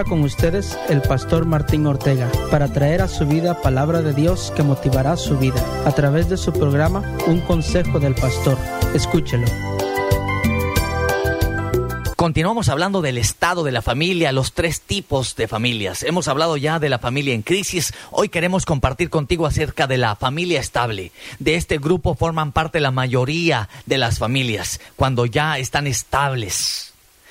ahora con ustedes el pastor Martín Ortega para traer a su vida palabra de Dios que motivará su vida a través de su programa Un Consejo del Pastor. Escúchelo. Continuamos hablando del estado de la familia, los 3 tipos de familias. Hemos hablado ya de la familia en crisis. Hoy queremos compartir contigo acerca de la familia estable. De este grupo forman parte la mayoría de las familias, cuando ya están estables.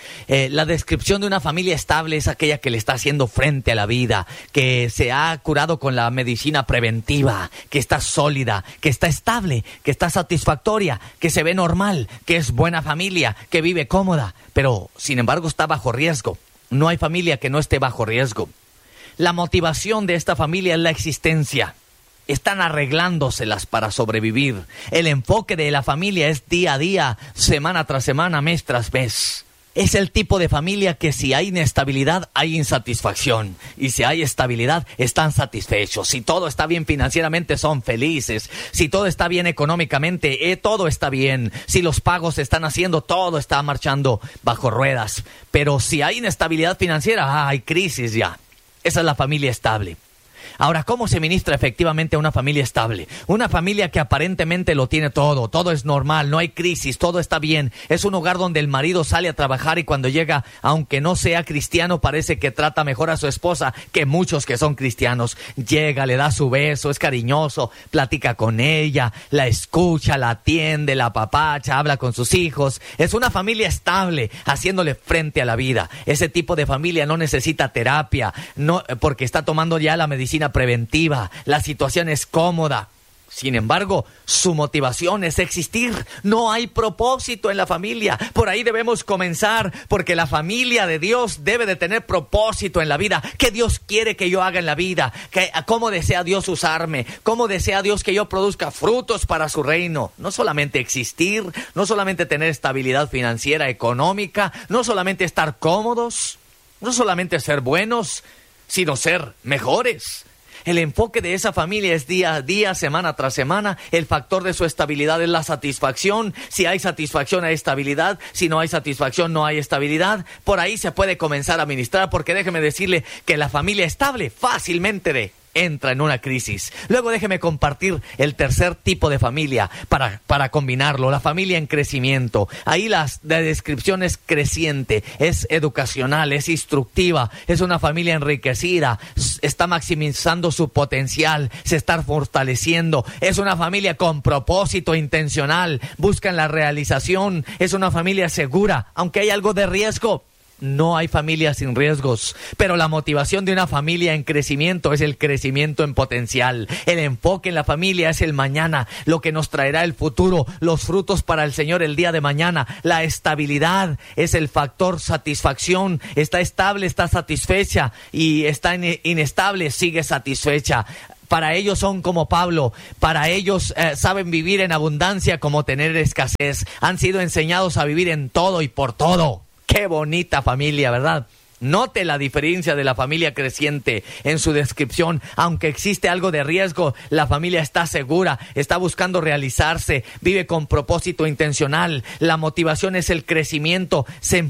La descripción de una familia estable es aquella que le está haciendo frente a la vida, que se ha curado con la medicina preventiva, que está sólida, que está estable, que está satisfactoria, que se ve normal, que es buena familia, que vive cómoda, pero sin embargo está bajo riesgo. No hay familia que no esté bajo riesgo. La motivación de esta familia es la existencia. Están arreglándoselas para sobrevivir. El enfoque de la familia es día a día, semana tras semana, mes tras mes. Es el tipo de familia que si hay inestabilidad, hay insatisfacción. Y si hay estabilidad, están satisfechos. Si todo está bien financieramente, son felices. Si todo está bien económicamente, todo está bien. Si los pagos se están haciendo, todo está marchando bajo ruedas. Pero si hay inestabilidad financiera, hay crisis ya. Esa es la familia estable. Ahora, ¿cómo se ministra efectivamente a una familia estable? Una familia que aparentemente lo tiene todo, todo es normal, no hay crisis, todo está bien. Es un hogar donde el marido sale a trabajar y cuando llega, aunque no sea cristiano, parece que trata mejor a su esposa que muchos que son cristianos. Llega, le da su beso, es cariñoso, platica con ella, la escucha, la atiende, la apapacha, habla con sus hijos. Es una familia estable, haciéndole frente a la vida. Ese tipo de familia no necesita terapia, no, porque está tomando ya la medicina preventiva, la situación es cómoda. Sin embargo, su motivación es existir. No hay propósito en la familia. Por ahí debemos comenzar, porque la familia de Dios debe de tener propósito en la vida. ¿Qué Dios quiere que yo haga en la vida? ¿Cómo desea Dios usarme? ¿Cómo desea Dios que yo produzca frutos para su reino? No solamente existir, no solamente tener estabilidad financiera, económica, no solamente estar cómodos, no solamente ser buenos, sino ser mejores. El enfoque de esa familia es día a día, semana tras semana. El factor de su estabilidad es la satisfacción. Si hay satisfacción, hay estabilidad. Si no hay satisfacción, no hay estabilidad. Por ahí se puede comenzar a ministrar, porque déjeme decirle que la familia estable fácilmente entra en una crisis. Luego déjeme compartir el tercer tipo de familia para combinarlo, la familia en crecimiento. Ahí la descripción es creciente, es educacional, es instructiva, es una familia enriquecida, está maximizando su potencial, se está fortaleciendo, es una familia con propósito intencional, buscan la realización, es una familia segura, aunque hay algo de riesgo. No hay familia sin riesgos, pero la motivación de una familia en crecimiento es el crecimiento en potencial. El enfoque en la familia es el mañana, lo que nos traerá el futuro, los frutos para el Señor el día de mañana. La estabilidad es el factor satisfacción. Está estable, está satisfecha, y está inestable, sigue satisfecha. Para ellos son como Pablo, para ellos saben vivir en abundancia como tener escasez. Han sido enseñados a vivir en todo y por todo. ¡Qué bonita familia!, ¿verdad? Note la diferencia de la familia creciente en su descripción. Aunque existe algo de riesgo, la familia está segura, está buscando realizarse, vive con propósito intencional. La motivación es el crecimiento.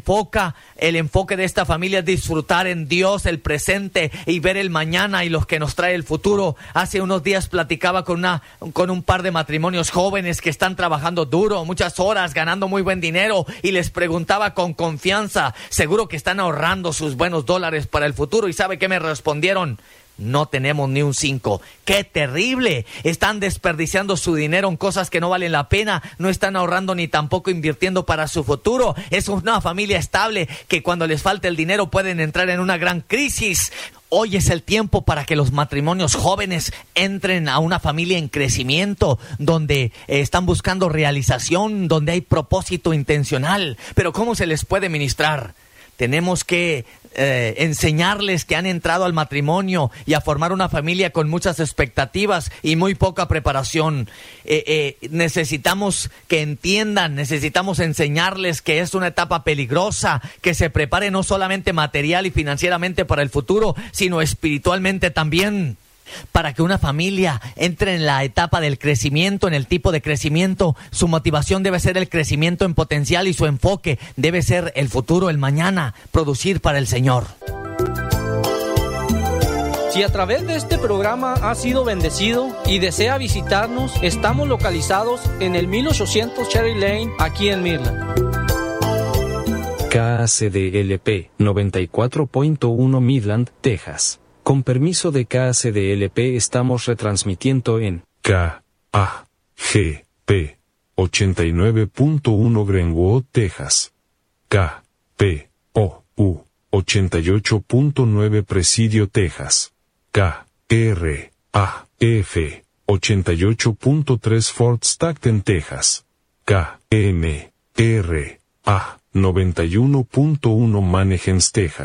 El enfoque de esta familia es disfrutar en Dios el presente y ver el mañana y los que nos trae el futuro. Hace unos días platicaba con un par de matrimonios jóvenes que están trabajando duro, muchas horas, ganando muy buen dinero, y les preguntaba con confianza, seguro que están ahorrando sus buenos dólares para el futuro. ¿Y sabe qué me respondieron? No tenemos ni un 5. ¡Qué terrible! Están desperdiciando su dinero en cosas que no valen la pena. No están ahorrando ni tampoco invirtiendo para su futuro. Es una familia estable que cuando les falte el dinero pueden entrar en una gran crisis. Hoy es el tiempo para que los matrimonios jóvenes entren a una familia en crecimiento, donde están buscando realización, donde hay propósito intencional. Pero ¿cómo se les puede ministrar? Tenemos que enseñarles que han entrado al matrimonio y a formar una familia con muchas expectativas y muy poca preparación. Necesitamos que entiendan, necesitamos enseñarles que es una etapa peligrosa, que se prepare no solamente material y financieramente para el futuro, sino espiritualmente también. Para que una familia entre en la etapa del crecimiento, en el tipo de crecimiento, su motivación debe ser el crecimiento en potencial y su enfoque debe ser el futuro, el mañana, producir para el Señor. Si a través de este programa ha sido bendecido y desea visitarnos, estamos localizados en el 1800 Cherry Lane, aquí en Midland. KACDLP 94.1 Midland, Texas. Con permiso de KACDLP estamos retransmitiendo en KAGP 89.1 Greenwood, Texas. KPOU 88.9 Presidio, Texas. KRAF 88.3 Fort Stockton, Texas. KMRA 91.1 Manheim, Texas.